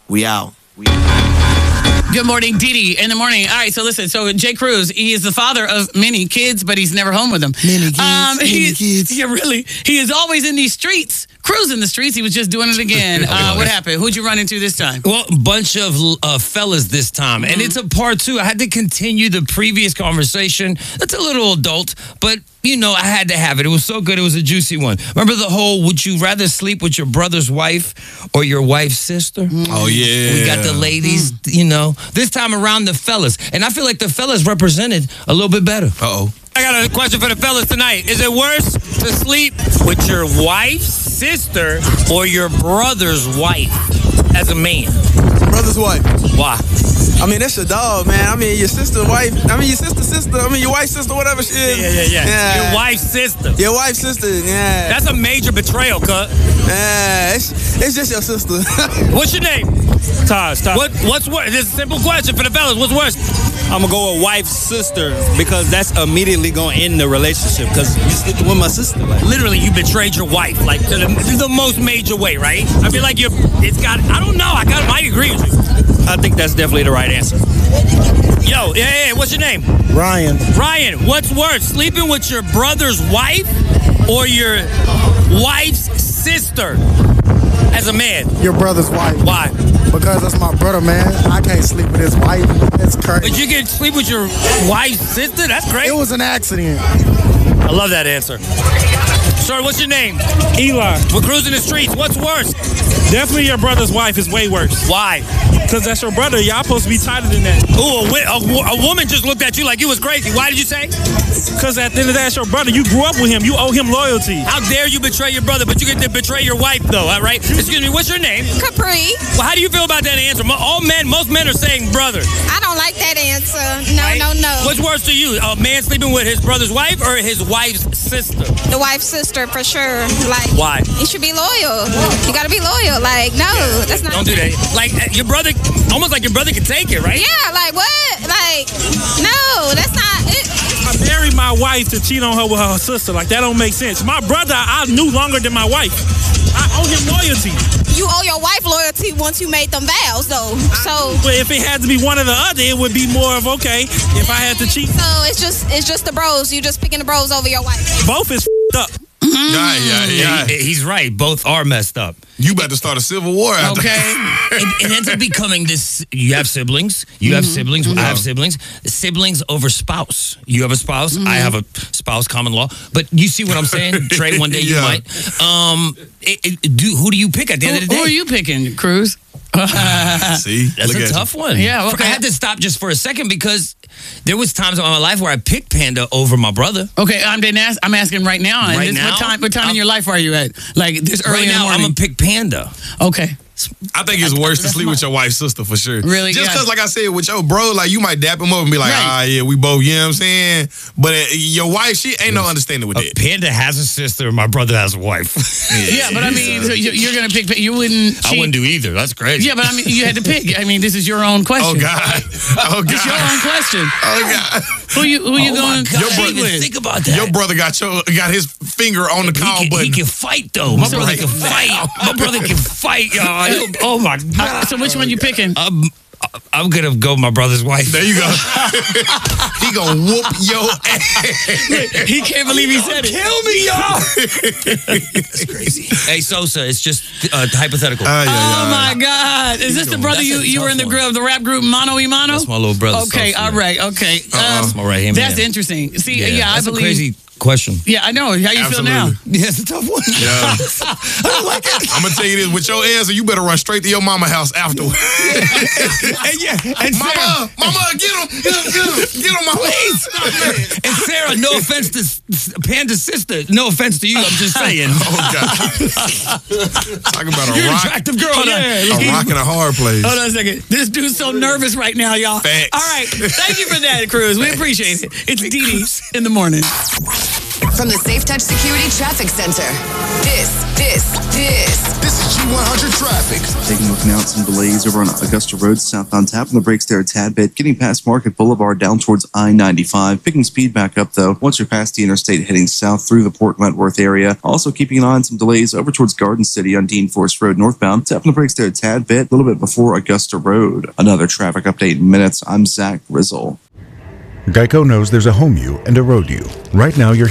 We out. Good morning, Dee Dee, in the morning. All right, so listen. So Jay Cruz, he is the father of many kids, but he's never home with them. Many kids. Yeah, really. He is always in these streets, cruising the streets. He was just doing it again. What happened? Who'd you run into this time? Well, a bunch of fellas this time. And it's a part two. I had to continue the previous conversation. That's a little adult, but you know, I had to have it. It was so good. It was a juicy one. Remember the whole, would you rather sleep with your brother's wife or your wife's sister? Oh, yeah. We got the ladies, you know. This time around, the fellas. And I feel like the fellas represented a little bit better. Uh-oh. I got a question for the fellas tonight. Is it worse to sleep with your wife's sister or your brother's wife as a man? Brother's wife. Why? I mean, that's your dog, man. I mean, your sister's wife. I mean, your sister's sister. I mean, your wife's sister, whatever she is. Yeah. Your wife's sister. Your wife's sister, yeah. That's a major betrayal, cut. Yeah, it's just your sister. What's your name? Taj. What's worse? This is a simple question for the fellas. What's worse? I'm gonna go with wife's sister because that's immediately gonna end the relationship because you sleeping with my sister. Like. Literally, you betrayed your wife, like to the most major way, right? I feel like I don't know. I might agree with you. I think that's definitely the right answer. Yo, yeah, what's your name? Ryan. Ryan, what's worse, sleeping with your brother's wife or your wife's sister as a man? Your brother's wife. Why? Because that's my brother, man. I can't sleep with his wife. It's crazy. But you can sleep with your wife's sister? That's great. It was an accident. I love that answer. Sir, what's your name? Eli. We're cruising the streets. What's worse? Definitely your brother's wife is way worse. Why? Because that's your brother. Y'all supposed to be tighter than that. Ooh, a woman just looked at you like you was crazy. Why did you say? Because at the end of the day, that's your brother. You grew up with him. You owe him loyalty. How dare you betray your brother, but you get to betray your wife, though, all right? Excuse me, what's your name? Capri. Well, how do you feel about that answer? Most men are saying brother. I don't like that answer. No, right? no. What's worse to you, a man sleeping with his brother's wife or his wife's sister? The wife's sister, for sure. Like, why? You should be loyal. You gotta be loyal. Like, no, that's not. Don't do that. Like, your brother, almost like your brother can take it, right? Yeah, like what? Like, no, that's not it. I married my wife to cheat on her with her sister. Like, that don't make sense. My brother, I knew longer than my wife. I owe him loyalty. You owe your wife loyalty once you made them vows, though. So, but if it had to be one or the other, it would be more of okay if I had to cheat. So it's just the bros. You just picking the bros over your wife. Both is up. Yeah. He's right. Both are messed up. You about to start a civil war after. Okay. It ends up becoming this. You have siblings. You have siblings. I have siblings. Siblings over spouse. You have a spouse. I have a spouse, common law. But you see what I'm saying? Trey, one day you might. Who do you pick at the end of the day? Who are you picking, Cruz? See? That's a tough one. Yeah, okay. I had to stop just for a second because there was times in my life where I picked Panda over my brother. Okay, I'm asking right now. Right now? What time in your life are you at? Like this early right in the now, morning? I'm going to pick Panda. Okay. I think it's worse to sleep with your wife's sister for sure. Really? Just because, like I said, with your bro, like you might dap him up and be like, yeah, we both, you know what I'm saying? But your wife, she ain't no understanding with that. Panda has a sister, my brother has a wife. Yeah, but I mean, so you're going to pick, you wouldn't cheat. I wouldn't do either. That's crazy. Yeah, but I mean, you had to pick. I mean, this is your own question. Oh, God. It's your own question. Oh, God. Who you going to cheat with? Think about that. Your brother got his finger on the call button. He can fight, though. My brother can fight. My brother can fight, y'all. Oh, my God. So which one you picking? I'm going to go with my brother's wife. There you go. He going to whoop your ass. He can't believe he said it. Kill me, y'all. That's crazy. Hey, Sosa, it's just hypothetical. Oh, my God. Is this the brother you were in the rap group Mano y Mano? That's my little brother. Okay, Sosa. all right, okay. That's my right hand man. That's interesting. See, yeah, that's I believe. a crazy question. Yeah, I know. How you feel now? Yeah, it's a tough one. Yeah. I don't like it. I'm going to tell you this. With your answer, you better run straight to your mama house afterwards. And mama, get him. Get him, mama. Please. And Sarah, no offense to Panda's sister. No offense to you. I'm just saying. Oh, God. Talking about You're an attractive girl. A rock and a hard place. Hold on a second. This dude's so nervous right now, y'all. Facts. All right. Thank you for that, Cruz. We appreciate it. It's Dee Dee in the morning. From the Safe Touch Security Traffic Center, this is G100 traffic. Taking a look now at some delays over on Augusta Road, southbound, tapping the brakes there a tad bit. Getting past Market Boulevard down towards I-95. Picking speed back up, though, once you're past the interstate heading south through the Port Wentworth area. Also keeping an eye on some delays over towards Garden City on Dean Forest Road northbound. Tapping the brakes there a tad bit, a little bit before Augusta Road. Another traffic update in minutes. I'm Zach Rizzle. Geico knows there's a home you and a road you. Right now, you're